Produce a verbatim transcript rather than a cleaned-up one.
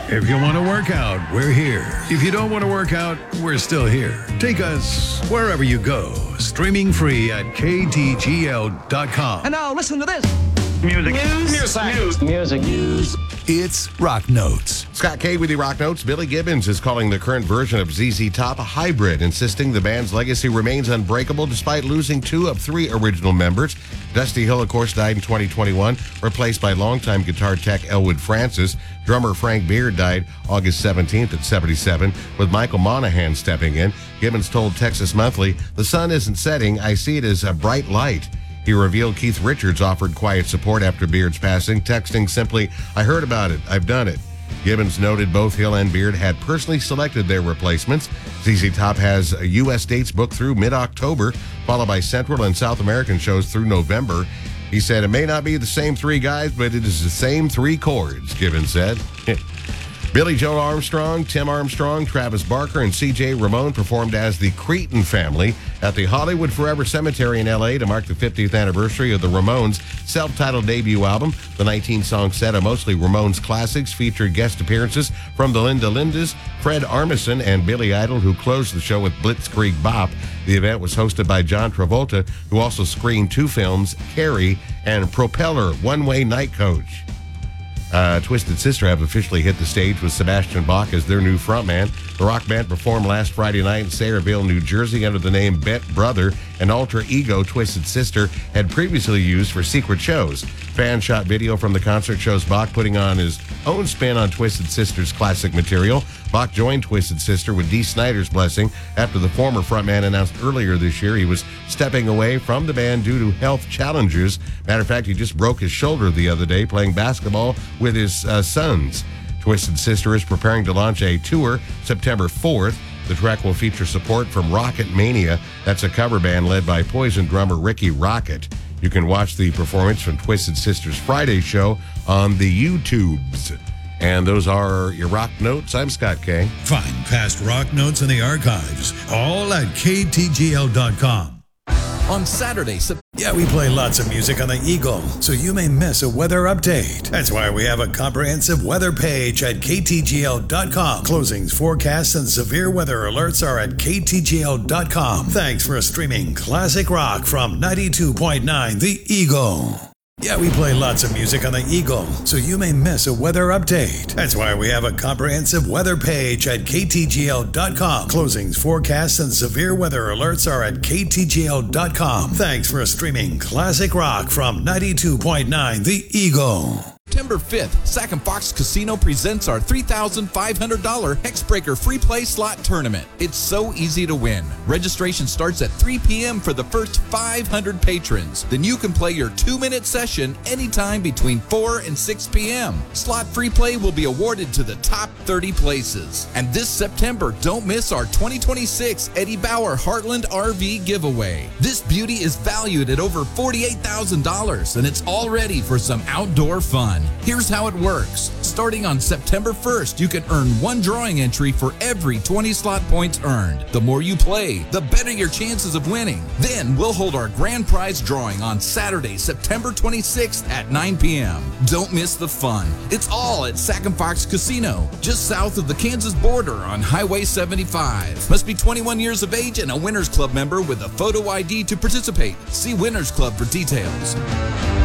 If you want to work out, we're here. If you don't want to work out, we're still here. Take us wherever you go. Streaming free at K T G L dot com. And now listen to this. Music. News. Music. Music. News. It's Rock Notes. Scott K with the Rock Notes. Billy Gibbons is calling the current version of Z Z Top a hybrid, insisting the band's legacy remains unbreakable despite losing two of three original members. Dusty Hill, of course, died in twenty twenty-one, replaced by longtime guitar tech Elwood Francis. Drummer Frank Beard died August seventeenth at seventy-seven, with Michael Monaghan stepping in. Gibbons told Texas Monthly, "The sun isn't setting. I see it as a bright light." He revealed Keith Richards offered quiet support after Beard's passing, texting simply, "I heard about it. I've done it." Gibbons noted both Hill and Beard had personally selected their replacements. Z Z Top has U S dates booked through mid-October, followed by Central and South American shows through November. He said, "It may not be the same three guys, but it is the same three chords," Gibbons said. Billy Joe Armstrong, Tim Armstrong, Travis Barker, and C J Ramone performed as the Cretin family at the Hollywood Forever Cemetery in L A to mark the fiftieth anniversary of the Ramones' self-titled debut album. The nineteen-song set of mostly Ramones classics featured guest appearances from the Linda Lindas, Fred Armisen, and Billy Idol, who closed the show with Blitzkrieg Bop. The event was hosted by John Travolta, who also screened two films, Carrie and Propeller, One-Way Night Coach. Uh, Twisted Sister have officially hit the stage with Sebastian Bach as their new frontman. The rock band performed last Friday night in Sayreville, New Jersey under the name Bent Brother, an alter ego Twisted Sister had previously used for secret shows. Fans shot video from the concert shows Bach putting on his own spin on Twisted Sister's classic material. Bach joined Twisted Sister with Dee Snider's blessing after the former frontman announced earlier this year he was stepping away from the band due to health challenges. Matter of fact, he just broke his shoulder the other day playing basketball with his uh, sons. Twisted Sister is preparing to launch a tour September fourth. The track will feature support from Rocket Mania. That's a cover band led by Poison drummer Ricky Rocket. You can watch the performance from Twisted Sister's Friday show on the YouTubes. And those are your Rock Notes. I'm Scott K. Find past Rock Notes in the archives, all at K T G L dot com. On Saturday, Sep- Yeah, we play lots of music on the Eagle, so you may miss a weather update. That's why we have a comprehensive weather page at K T G L dot com. Closings, forecasts, and severe weather alerts are at K T G L dot com. Thanks for streaming classic rock from ninety-two point nine The Eagle. Yeah, we play lots of music on the Eagle, so you may miss a weather update. That's why we have a comprehensive weather page at K T G L dot com. Closings, forecasts, and severe weather alerts are at K T G L dot com. Thanks for streaming classic rock from ninety-two point nine The Eagle. September fifth, Sac and Fox Casino presents our three thousand five hundred dollars Hexbreaker free play slot tournament. It's so easy to win. Registration starts at three p.m. for the first five hundred patrons. Then you can play your two-minute session anytime between four and six p.m. Slot free play will be awarded to the top thirty places. And this September, don't miss our twenty twenty-six Eddie Bauer Heartland R V giveaway. This beauty is valued at over forty-eight thousand dollars, and it's all ready for some outdoor fun. Here's how it works. Starting on September first, you can earn one drawing entry for every twenty slot points earned. The more you play, the better your chances of winning. Then we'll hold our grand prize drawing on Saturday, September twenty-sixth at nine p.m. Don't miss the fun. It's all at Sac and Fox Casino, just south of the Kansas border on Highway seventy-five. Must be twenty-one years of age and a Winners Club member with a photo I D to participate. See Winners Club for details.